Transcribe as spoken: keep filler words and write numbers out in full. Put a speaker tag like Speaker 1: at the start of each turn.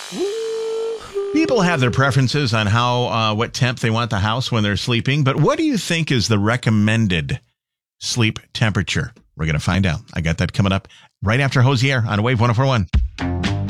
Speaker 1: People have their preferences on how, uh, what temp they want the house when they're sleeping. But what do you think is the recommended sleep temperature? We're going to find out. I got that coming up right after Hosier on Wave one oh four point one.